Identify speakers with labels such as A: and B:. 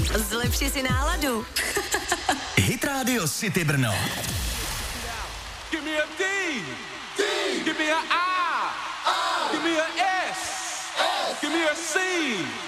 A: Zlepši si náladu.
B: Hit Radio City Brno.
C: Give me a D. Give me a I. Give me a S. Give me a C.